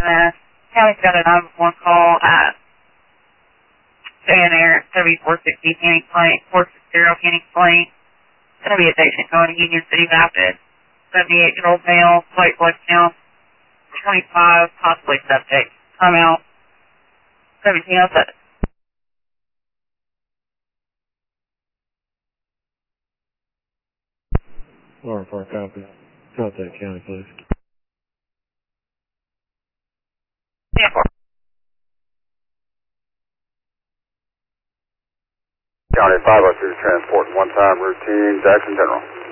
County's got a 911 call at staying there. It's going to be 460 Canning Plain, 460 Canning Plain. It's going to be a patient going to Union City Rapid. 78-year-old male, plate blood count, 25, possibly subject. Time out. 1707. Lauren Park, copy. Contact county, please. Yeah, County 502 transport one-time routine, Jackson General.